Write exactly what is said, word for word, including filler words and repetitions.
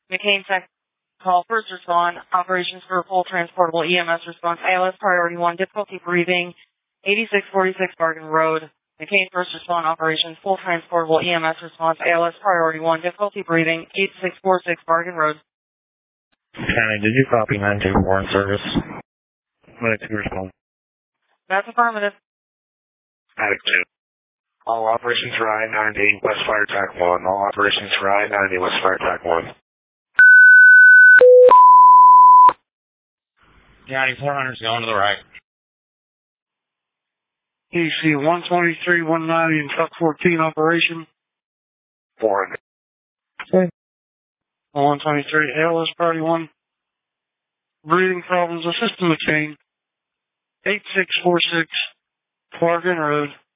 McCain Tech call first respond. Operations for full transportable E M S response. A L S priority one. Difficulty breathing. eighty-six forty-six Bargain Road. McCain first respond. Operations full transportable E M S response. A L S priority one. Difficulty breathing. eighty-six forty-six Bargain Road. County, did you copy nine two four in service? nine two respond. That's affirmative. Attic two. All operations for I ninety West Fire Track one. All operations for I ninety West Fire Track one. County, four hundred's going to the right. E C one twenty-three one ninety and truck fourteen operation. four hundred. Okay. one twenty-three A L S priority one. Breathing problems. Assist McCain. eighty-six forty-six Bargain Road.